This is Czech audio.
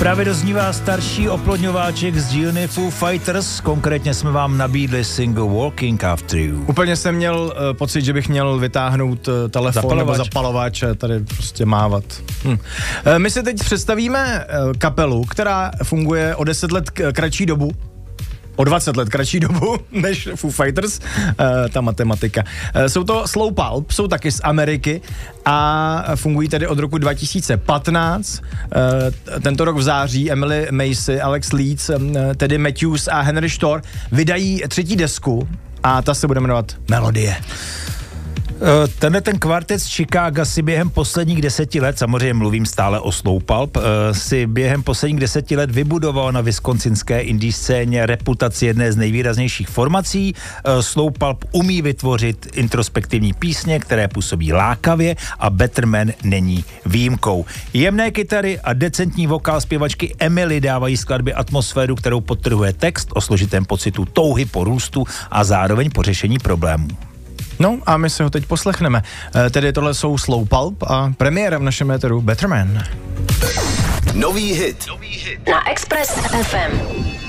Právě doznívá starší oplodňováček z dílny Foo Fighters, konkrétně jsme vám nabídli single Walking After You. Úplně jsem měl pocit, že bych měl vytáhnout telefon nebo zapalovač a tady prostě mávat. My si teď představíme kapelu, která funguje o 10 let kratší dobu. O 20 let kratší dobu než Foo Fighters, ta matematika. Jsou to Slow Pulp, jsou taky z Ameriky a fungují tady od roku 2015. Tento rok v září Emily Macy, Alex Leeds, Teddy Matthews a Henry Storr vydají 3. desku a ta se bude jmenovat Melodie. Ten kvartet z Chicaga si během posledních 10 let, samozřejmě mluvím stále o Slow Pulp, si během posledních 10 let vybudoval na wisconsinské indie scéně reputaci jedné z nejvýraznějších formací. Slow Pulp umí vytvořit introspektivní písně, které působí lákavě a Better Man není výjimkou. Jemné kytary a decentní vokál zpěvačky Emily dávají skladbě atmosféru, kterou podtrhuje text o složitém pocitu touhy po růstu a zároveň po řešení problémů. No a my si ho teď poslechneme. Tedy tohle jsou Slow Pulp a premiéra v našem éteru Better Man. Nový hit. Na Express FM.